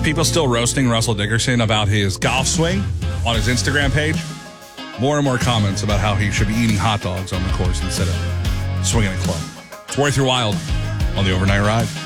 People still roasting Russell Dickerson about his golf swing on his Instagram page. More and more comments about how he should be eating hot dogs on the course instead of swinging a club. It's Worth Your Wild on the Overnight Ride.